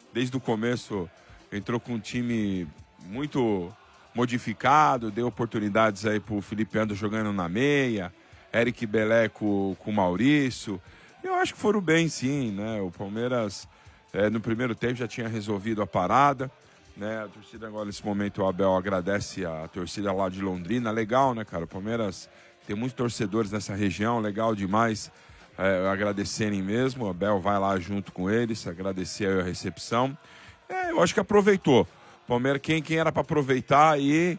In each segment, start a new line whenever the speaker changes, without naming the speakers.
desde o começo, entrou com um time muito modificado, deu oportunidades aí pro Felipe Anderson jogando na meia, Eric Belé com o Maurício. Eu acho que foram bem, sim, né? O Palmeiras, no primeiro tempo, já tinha resolvido a parada, né? A torcida agora, nesse momento, o Abel agradece a torcida lá de Londrina. Legal, né, cara? O Palmeiras tem muitos torcedores nessa região, legal demais agradecerem mesmo. O Abel vai lá junto com eles, agradecer a recepção. Eu acho que aproveitou. O Palmeiras, quem era para aproveitar e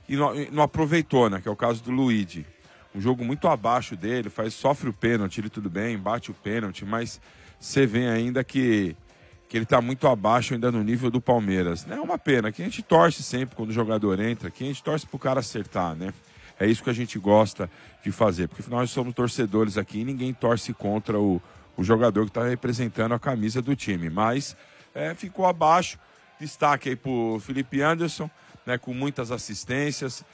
não aproveitou, né? Que é o caso do Luigi. Um jogo muito abaixo dele, sofre o pênalti, ele tudo bem, bate o pênalti, mas você vê ainda que ele está muito abaixo ainda no nível do Palmeiras. É uma pena, que a gente torce sempre quando o jogador entra, que a gente torce pro cara acertar, né? É isso que a gente gosta de fazer, porque nós somos torcedores aqui e ninguém torce contra o jogador que está representando a camisa do time. Mas ficou abaixo, destaque aí pro Felipe Anderson, né, com muitas assistências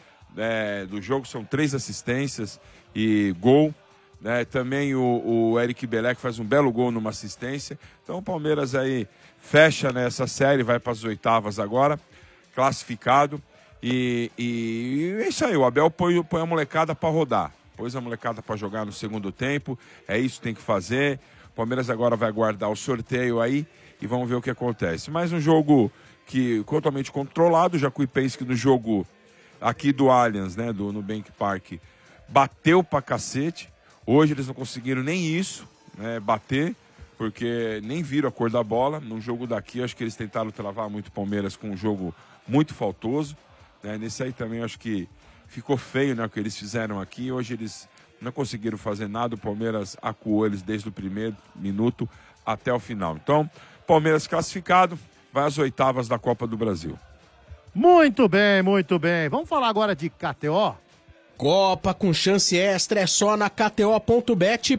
do jogo, são 3 assistências e gol. Né? Também o Eric Belé, que faz um belo gol numa assistência. Então o Palmeiras aí fecha nessa série, vai para as oitavas agora, classificado. E é isso aí, o Abel põe a molecada para rodar. Pôs a molecada para jogar no segundo tempo, é isso que tem que fazer. O Palmeiras agora vai guardar o sorteio aí e vamos ver o que acontece. Mais um jogo totalmente controlado. O Jacuipense, que no jogo aqui do Allianz, né, do Nubank Park, bateu pra cacete. Hoje eles não conseguiram nem isso, né, bater, porque nem viram a cor da bola. No jogo daqui, acho que eles tentaram travar muito o Palmeiras com um jogo muito faltoso. Né? Nesse aí também acho que ficou feio, né, o que eles fizeram aqui. Hoje eles não conseguiram fazer nada. O Palmeiras acuou eles desde o primeiro minuto até o final. Então, Palmeiras classificado, vai às oitavas da Copa do Brasil.
Muito bem, muito bem. Vamos falar agora de KTO?
Copa com chance extra é só na kto.bet.br.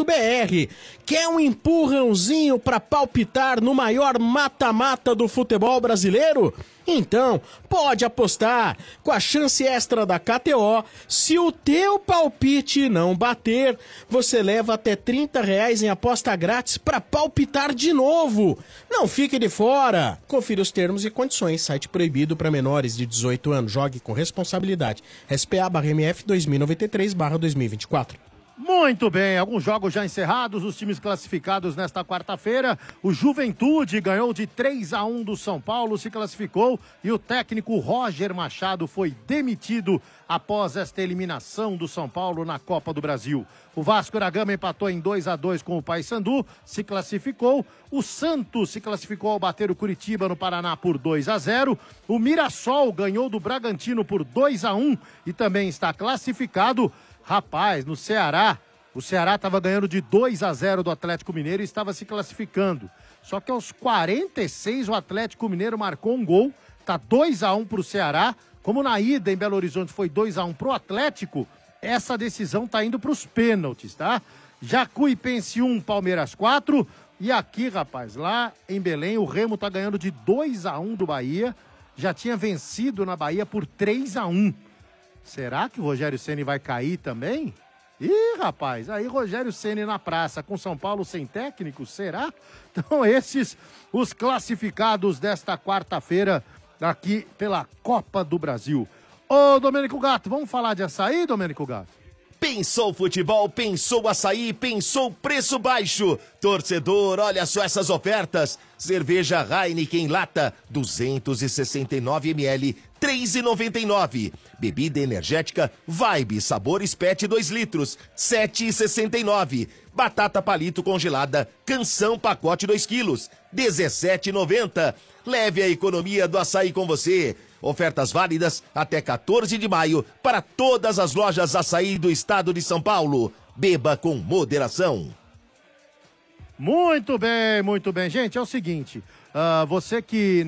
Quer um empurrãozinho para palpitar no maior mata-mata do futebol brasileiro? Então, pode apostar. Com a chance extra da KTO, se o teu palpite não bater, você leva até R$30 em aposta grátis para palpitar de novo. Não fique de fora. Confira os termos e condições. Site proibido para menores de 18 anos. Jogue com responsabilidade. SPA/MF 2093/2024.
Muito bem, alguns jogos já encerrados, os times classificados nesta quarta-feira. O Juventude ganhou de 3-1 do São Paulo, se classificou, e o técnico Roger Machado foi demitido após esta eliminação do São Paulo na Copa do Brasil. O Vasco da Gama empatou em 2-2 com o Paysandu, se classificou. O Santos se classificou ao bater o Curitiba no Paraná por 2-0. O Mirassol ganhou do Bragantino por 2-1 e também está classificado. Rapaz, no Ceará, o Ceará estava ganhando de 2-0 do Atlético Mineiro e estava se classificando. Só que aos 46 o Atlético Mineiro marcou um gol, tá 2-1 para o Ceará. Como na ida em Belo Horizonte foi 2-1 para o Atlético, essa decisão tá indo para os pênaltis, tá? Jacuipense 1, Palmeiras 4. E aqui, rapaz, lá em Belém, o Remo tá ganhando de 2-1 do Bahia. Já tinha vencido na Bahia por 3-1. Será que o Rogério Ceni vai cair também? Ih, rapaz, aí Rogério Ceni na praça com São Paulo sem técnico, será? Então esses os classificados desta quarta-feira aqui pela Copa do Brasil. Ô, Domênico Gato, vamos falar de açaí, Domênico Gato?
Pensou futebol, pensou açaí, pensou preço baixo. Torcedor, olha só essas ofertas. Cerveja Heineken lata, 269 ml, R$ 3,99. Bebida energética Vibe Sabores Pet 2 litros, R$ 7,69. Batata palito congelada, Canção pacote 2 quilos, R$ 17,90. Leve a economia do açaí com você. Ofertas válidas até 14 de maio para todas as lojas açaí do estado de São Paulo. Beba com moderação.
Muito bem, muito bem. Gente, é o seguinte, você que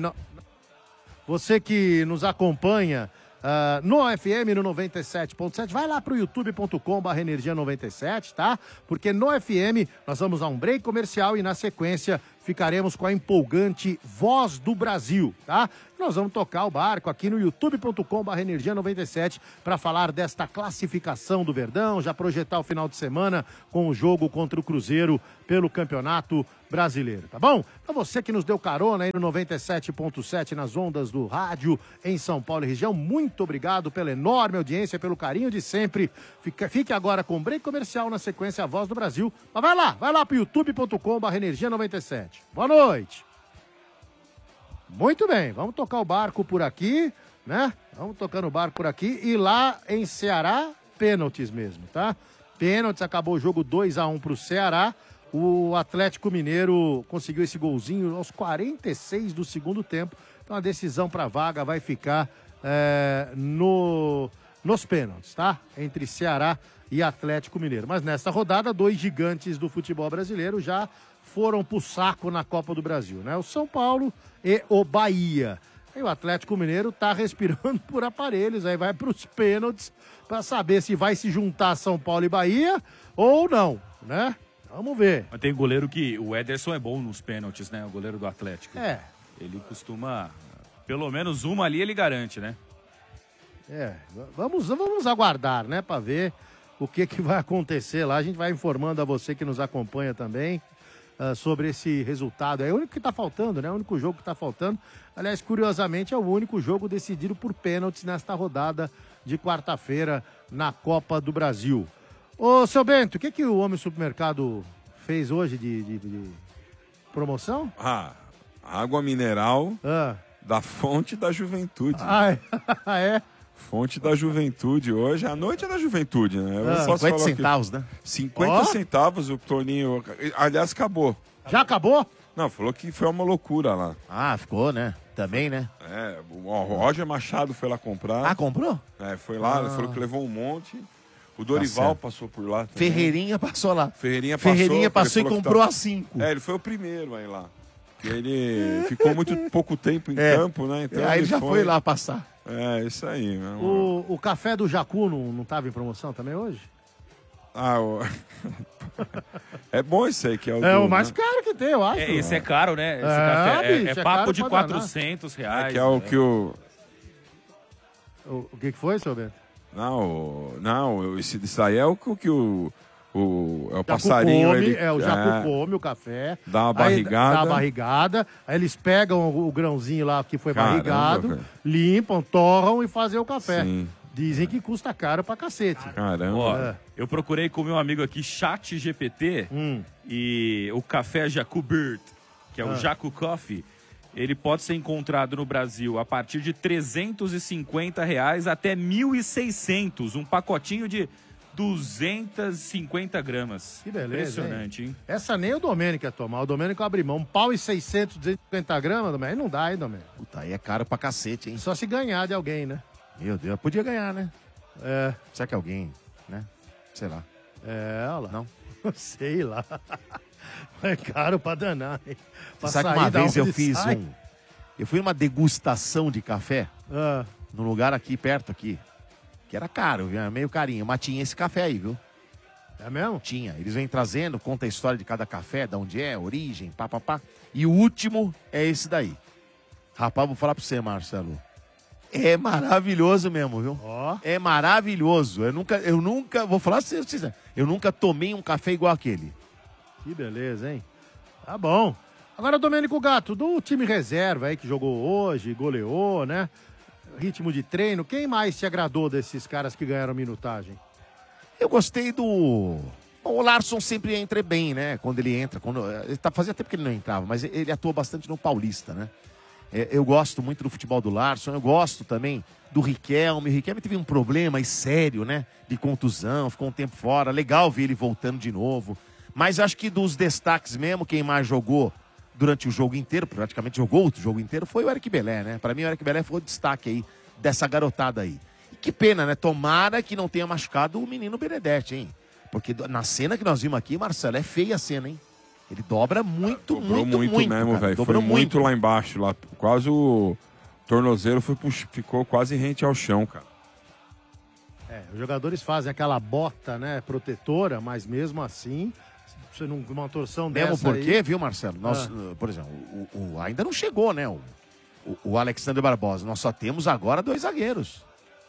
nos acompanha no FM no 97.7, vai lá pro youtube.com/energia97, tá? Porque no FM nós vamos a um break comercial e na sequência ficaremos com a empolgante Voz do Brasil, tá? nós vamos tocar o barco aqui no youtube.com/energia97 para falar desta classificação do Verdão, já projetar o final de semana com o jogo contra o Cruzeiro pelo Campeonato Brasileiro, tá bom? Pra você que nos deu carona aí no 97.7 nas ondas do rádio em São Paulo e região, muito obrigado pela enorme audiência, pelo carinho de sempre. Fique agora com o break comercial, na sequência a Voz do Brasil. Mas vai lá pro youtube.com/energia97. Boa noite. Muito bem, vamos tocar o barco por aqui, né? Vamos tocando o barco por aqui e lá em Ceará, pênaltis mesmo, tá? Pênaltis, acabou o jogo 2-1 pro Ceará. O Atlético Mineiro conseguiu esse golzinho aos 46 do segundo tempo. Então a decisão para a vaga vai ficar nos pênaltis, tá? Entre Ceará e Atlético Mineiro. Mas nessa rodada, 2 gigantes do futebol brasileiro já foram pro saco na Copa do Brasil, né? O São Paulo e o Bahia. E o Atlético Mineiro tá respirando por aparelhos, aí vai pros pênaltis para saber se vai se juntar São Paulo e Bahia ou não, né? Vamos ver.
Mas tem goleiro que... O Ederson é bom nos pênaltis, né? O goleiro do Atlético.
É.
Ele costuma... Pelo menos uma ali ele garante, né?
Vamos aguardar, né? Pra ver o que vai acontecer lá. A gente vai informando a você que nos acompanha também sobre esse resultado. É o único que tá faltando, né? O único jogo que tá faltando. Aliás, curiosamente, é o único jogo decidido por pênaltis nesta rodada de quarta-feira na Copa do Brasil. Ô, seu Bento, o que o Homem Supermercado fez hoje de promoção?
Água mineral da Fonte da Juventude.
É?
Fonte da Juventude. Hoje, a noite é da Juventude, né?
50 centavos, né?
50 centavos o Toninho. Aliás, acabou.
Já acabou?
Não, falou que foi uma loucura lá.
Ficou, né? Também, né?
O Roger Machado foi lá comprar.
Comprou?
Foi lá, ele falou que levou um monte. O Dorival passou por lá também.
Ferreirinha passou lá.
Ferreirinha
passou e comprou a 5.
Ele foi o primeiro aí lá. E ele ficou muito pouco tempo em campo, né? Então
aí ele já foi lá passar.
Isso aí.
O café do Jacu não tava em promoção também hoje?
É bom esse aí, que é o
o mais caro que tem, eu acho.
Esse é caro, né? Esse café
bicho,
é papo
caro
de
pra
R$400.
Que é o que o...
O que foi, seu Bento?
Não, isso aí é o que o passarinho...
Come, o Jacu come o café.
Dá uma barrigada.
Dá uma barrigada. Aí eles pegam o grãozinho lá que foi barrigado,
velho.
limpam, torram e fazem o café.
Sim.
Dizem que custa caro pra cacete.
Caramba.
Eu procurei com o meu amigo aqui, ChatGPT, e o café Jacu Bird, que é o Jacu Coffee, ele pode ser encontrado no Brasil a partir de R$350 até R$1.600, um pacotinho de 250 gramas.
Que beleza,
impressionante, hein?
Essa nem o Domênico ia tomar. O Domênico abre mão. 1.600, 250 gramas, Domênico. Aí não dá, hein, Domênico?
Puta, aí é caro pra cacete, hein?
Só se ganhar de alguém, né?
Meu Deus, podia ganhar, né? Será que alguém, né? Sei lá.
Olha lá.
Não?
Sei lá. É caro pra danar, hein?
Sabe que uma vez eu fiz eu fui numa degustação de café num lugar aqui, perto aqui, que era caro, viu? Meio carinho, mas tinha esse café aí, viu?
É mesmo?
Tinha. Eles vêm trazendo, conta a história de cada café, de onde é, origem, pá. E o último é esse daí. Rapaz, vou falar pra você, Marcelo. É maravilhoso mesmo, viu? É maravilhoso. Eu nunca, vou falar pra vocês, eu nunca tomei um café igual aquele.
Que beleza, hein? Tá bom. Agora, Domênico Gato, do time reserva aí que jogou hoje, goleou, né? Ritmo de treino, quem mais te agradou desses caras que ganharam minutagem?
Eu gostei do... Bom, o Larson sempre entra bem, né? Quando ele entra. Fazia tempo que ele não entrava, mas ele atua bastante no Paulista, né? Eu gosto muito do futebol do Larson, eu gosto também do Riquelme. O Riquelme teve um problema sério, né? De contusão, ficou um tempo fora. Legal ver ele voltando de novo. Mas acho que dos destaques mesmo, quem mais jogou durante o jogo inteiro, praticamente jogou o jogo inteiro, foi o Eric Belé, né? Pra mim o Eric Belé foi o destaque aí dessa garotada aí. E que pena, né? Tomara que não tenha machucado o menino Benedetti, hein? Porque na cena que nós vimos aqui, Marcelo, é feia a cena, hein? Ele dobra muito, muito
mesmo, velho. Foi muito lá embaixo, lá. Quase o tornozelo ficou quase rente ao chão, cara.
Os jogadores fazem aquela bota, né, protetora, mas mesmo assim, você uma torção
mesmo
dessa
porque,
aí...
viu, Marcelo? Nós, por exemplo, ainda não chegou, né? o Alexandre Barbosa. Nós só temos agora 2 zagueiros.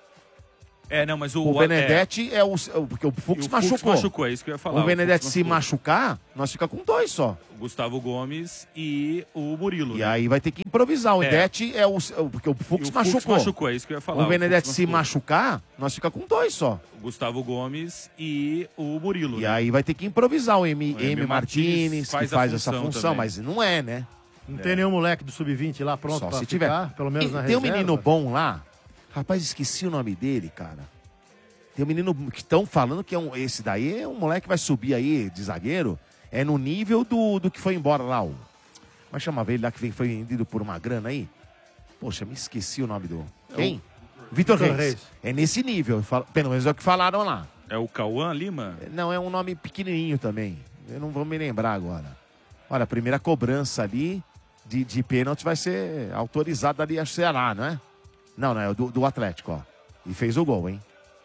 Não, mas
O Benedetti porque o Fux machucou.
É isso que eu ia falar.
O Benedetti se machucar, nós fica com 2 só.
O Gustavo Gomes e o Murilo.
E aí vai ter que improvisar. O Benedetti porque o Fux machucou.
É isso que eu ia falar.
O Benedetti se machucar, nós fica com 2 só.
O Gustavo Gomes e o Murilo.
E aí vai ter que improvisar o M. Martínez, que faz essa função,
também.
mas não é, né?
Não tem nenhum moleque do Sub-20 lá pronto
Só
pra
se
ficar,
tiver.
pelo menos na
Tem
reserva?
um menino bom lá. Rapaz, esqueci o nome dele, cara. Tem um menino que estão falando que esse daí é um moleque que vai subir aí de zagueiro. É no nível do que foi embora lá. Mas chamava ele lá que foi vendido por uma grana aí. Poxa, me esqueci o nome do... Quem? Vitor Reis. É nesse nível, pelo menos é o que falaram lá.
É o Cauã Lima?
Não, é um nome pequenininho também. Eu não vou me lembrar agora. Olha, a primeira cobrança ali de pênalti vai ser autorizada ali a Ceará, não é? Não, é o do Atlético, ó. E fez o gol, hein?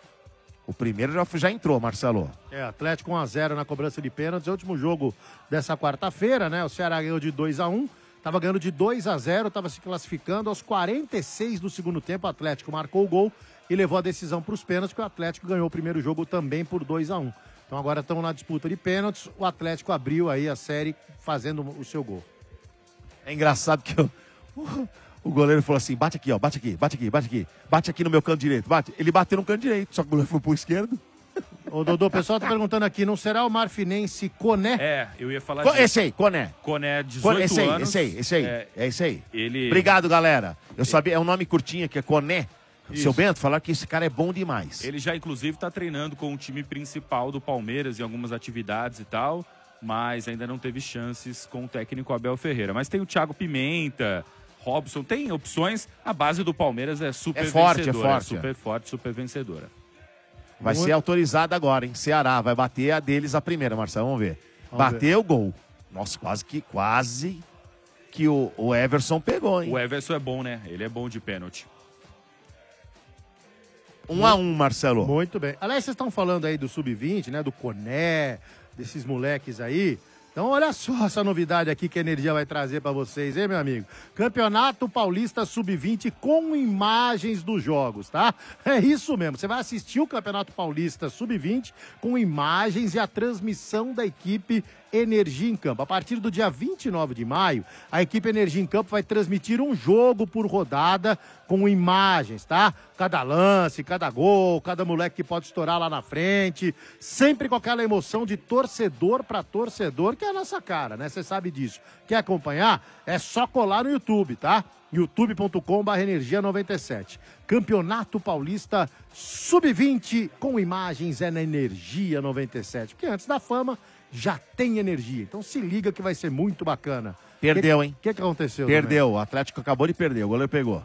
O primeiro já entrou, Marcelo.
Atlético 1-0 na cobrança de pênaltis. É o último jogo dessa quarta-feira, né? O Ceará ganhou de 2-1. Tava ganhando de 2-0, tava se classificando. Aos 46 do segundo tempo, o Atlético marcou o gol e levou a decisão para os pênaltis, porque o Atlético ganhou o primeiro jogo também por 2-1. Então agora estão na disputa de pênaltis. O Atlético abriu aí a série fazendo o seu gol.
É engraçado que o goleiro falou assim, bate aqui, ó, bate aqui. Bate aqui no meu canto direito, bate. Ele bateu no canto direito, só que o goleiro foi pro esquerdo.
Ô, Dodô, o pessoal tá perguntando aqui, não será o marfinense Coné?
Eu ia falar disso.
Esse aí, Coné.
Coné, 18 anos.
Esse aí. É esse aí.
Ele...
Obrigado, galera. Eu sabia, é um nome curtinho que é Coné. Isso. Seu Bento, falaram que esse cara é bom demais.
Ele já, inclusive, está treinando com o time principal do Palmeiras em algumas atividades e tal, mas ainda não teve chances com o técnico Abel Ferreira. Mas tem o Thiago Pimenta, Robson, tem opções. A base do Palmeiras é super vencedora.
É forte.
Super forte, super vencedora.
Vai ser autorizada agora, hein? Ceará vai bater a deles a primeira, Marcelo. Vamos ver. Bateu o gol. Nossa, quase que o Everson pegou, hein?
O Everson é bom, né? Ele é bom de pênalti.
1-1, Marcelo.
Muito bem. Aliás, vocês estão falando aí do Sub-20, né? Do Coné, desses moleques aí. Então, olha só essa novidade aqui que a Energia vai trazer pra vocês, hein, meu amigo? Campeonato Paulista Sub-20 com imagens dos jogos, tá? É isso mesmo. Você vai assistir o Campeonato Paulista Sub-20 com imagens e a transmissão da equipe Energia em Campo. A partir do dia 29 de maio, a equipe Energia em Campo vai transmitir um jogo por rodada com imagens, tá? Cada lance, cada gol, cada moleque que pode estourar lá na frente, sempre com aquela emoção de torcedor para torcedor, que é a nossa cara, né? Você sabe disso. Quer acompanhar? É só colar no YouTube, tá? youtube.com/energia97. Campeonato Paulista Sub-20 com imagens é na Energia 97. Porque antes da fama já tem energia. Então se liga que vai ser muito bacana.
Perdeu, hein?
O que aconteceu?
Perdeu. Também? O Atlético acabou de perder. O goleiro pegou.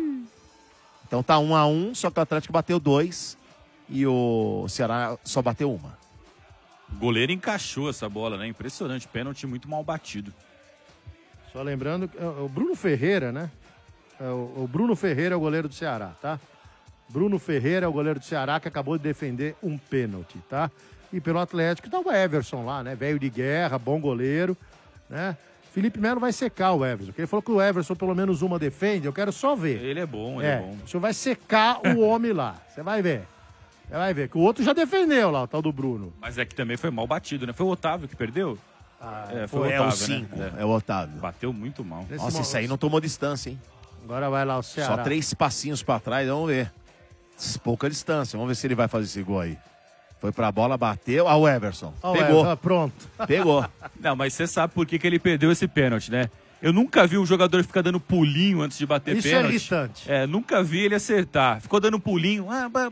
Então tá 1-1, só que o Atlético bateu 2 e o Ceará só bateu 1.
O goleiro encaixou essa bola, né? Impressionante. Pênalti muito mal batido.
Só lembrando, o Bruno Ferreira, né? O Bruno Ferreira é o goleiro do Ceará, tá? Bruno Ferreira é o goleiro do Ceará que acabou de defender um pênalti, tá? E pelo Atlético tá o Everson lá, né? Velho de guerra, bom goleiro, né? Felipe Melo vai secar o Everson, porque ele falou que o Everson pelo menos uma defende, eu quero só ver.
Ele é bom, ele é bom.
O senhor vai secar o homem lá, você vai ver. Você vai ver, que o outro já defendeu lá, o tal do Bruno.
Mas é que também foi mal batido, né? Foi o Otávio que perdeu?
Foi o Otávio, o 5, né? É o Otávio.
Bateu muito mal.
Nossa, esse aí não tomou distância, hein?
Agora vai lá o Ceará.
Só 3 passinhos pra trás, vamos ver. Pouca distância, vamos ver se ele vai fazer esse gol aí. Foi pra bola, bateu. O Everson. Pegou.
Pronto.
Pegou.
Não, mas você sabe por que ele perdeu esse pênalti, né? Eu nunca vi um jogador ficar dando pulinho antes de bater
Isso
pênalti.
Isso é irritante.
Nunca vi ele acertar. Ficou dando pulinho,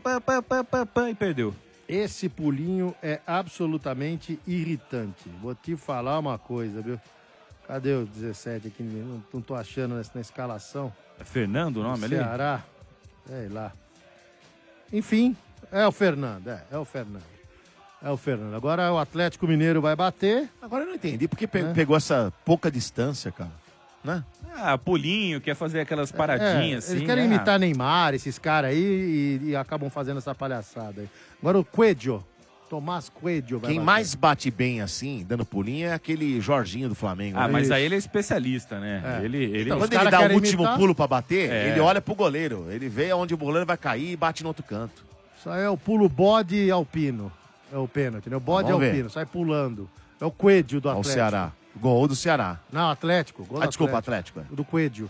e perdeu.
Esse pulinho é absolutamente irritante. Vou te falar uma coisa, viu? Cadê o 17 aqui? Não tô achando na escalação.
É Fernando o nome ali?
Ceará. Sei lá. Enfim, é o Fernando. É o Fernando. É o Fernando. Agora o Atlético Mineiro vai bater.
Agora eu não entendi porque pegou essa pouca distância, cara. Né?
Pulinho, quer fazer aquelas paradinhas assim.
Eles querem imitar Neymar, esses caras aí, e acabam fazendo essa palhaçada aí. Agora o Coelho. Tomás Coelho vai
Quem
bater.
mais bate bem assim, dando pulinho, é aquele Jorginho do Flamengo.
Ah,
né?
mas aí ele é especialista, né? Ele
Então, quando
Os
ele
cara
dá o
querem
último
imitar.
pulo pra bater,
É.
ele olha pro goleiro. Ele vê onde o goleiro vai cair e bate no outro canto.
Isso aí é o pulo bode alpino. É o pênalti, né? O bode
Vamos ver.
alpino, sai pulando. É o Coelho do
Ao
Atlético.
Ceará. Gol do Ceará.
Não, Atlético. Gol do
Desculpa, Atlético.
Do Coelho.